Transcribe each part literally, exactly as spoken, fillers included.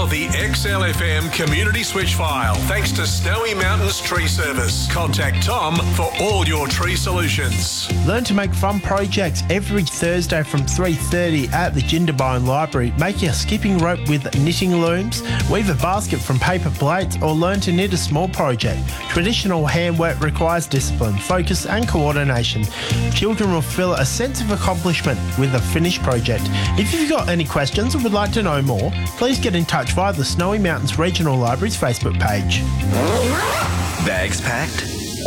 of the X L F M community switch file thanks to Snowy Mountains Tree Service. Contact Tom for all your tree solutions. Learn to make fun projects every Thursday from three thirty at the Jindabyne Library. Make a skipping rope with knitting looms, weave a basket from paper plates, or learn to knit a small project. Traditional handwork requires discipline, focus and coordination. Children will feel a sense of accomplishment with a finished project. If you've got any questions or would like to know more, please get in touch via the Snowy Mountains Regional Library's Facebook page. Bags packed?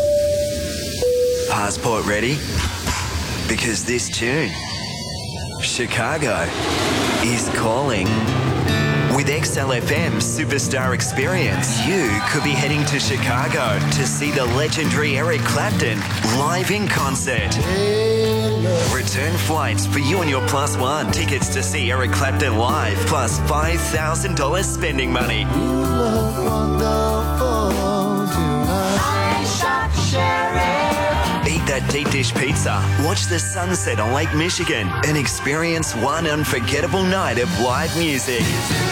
Passport ready? Because this tune, Chicago, is calling. With X L F M's Superstar Experience, you could be heading to Chicago to see the legendary Eric Clapton live in concert. Return flights for you and your plus one. Tickets to see Eric Clapton live, plus five thousand dollars spending money. Eat that deep dish pizza, watch the sunset on Lake Michigan, and experience one unforgettable night of live music.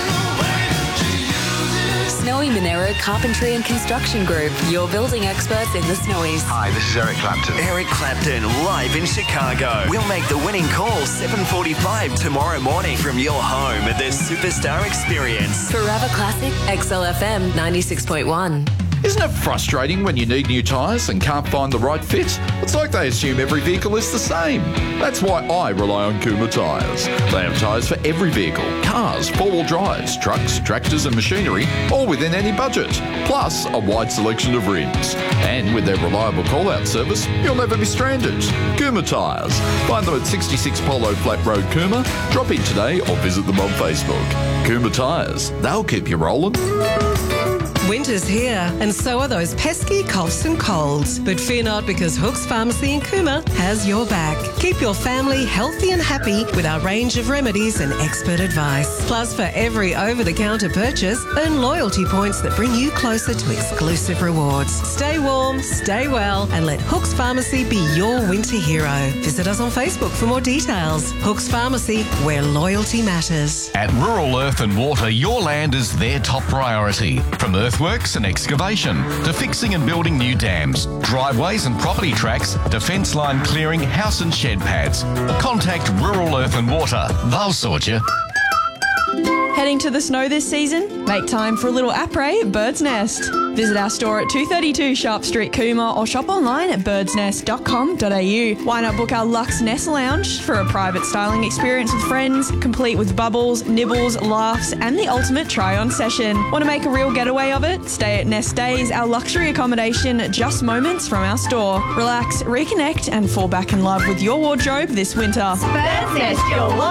Snowy Monero Carpentry and Construction Group, your building experts in the Snowies. Hi, this is Eric Clapton. Eric Clapton live in Chicago. We'll make the winning call seven forty-five tomorrow morning from your home at the Superstar Experience. Forever Classic, X L F M ninety-six point one. Isn't it frustrating when you need new tyres and can't find the right fit? It's like they assume every vehicle is the same. That's why I rely on Kuma Tyres. They have tyres for every vehicle, cars, four-wheel drives, trucks, tractors and machinery, all within any budget. Plus, a wide selection of rims. And with their reliable call-out service, you'll never be stranded. Kuma Tyres. Find them at sixty-six Polo Flat Road, Kuma. Drop in today or visit them on Facebook. Kuma Tyres. They'll keep you rolling. Winter's here, and so are those pesky coughs and colds. But fear not, because Hooks Pharmacy in Cooma has your back. Keep your family healthy and happy with our range of remedies and expert advice. Plus, for every over-the-counter purchase, earn loyalty points that bring you closer to exclusive rewards. Stay warm, stay well, and let Hooks Pharmacy be your winter hero. Visit us on Facebook for more details. Hooks Pharmacy, where loyalty matters. At Rural Earth and Water, your land is their top priority. From earthworks and excavation to fixing and building new dams, driveways and property tracks, to fence line clearing, house and shed pads. Contact Rural Earth and Water. They'll sort you. Heading to the snow this season? Make time for a little après at Bird's Nest. Visit our store at two thirty-two Sharp Street, Cooma, or shop online at birds nest dot com dot a u. Why not book our Luxe Nest Lounge for a private styling experience with friends, complete with bubbles, nibbles, laughs, and the ultimate try-on session. Want to make a real getaway of it? Stay at Nest Days, our luxury accommodation just moments from our store. Relax, reconnect, and fall back in love with your wardrobe this winter. Bird's Nest, your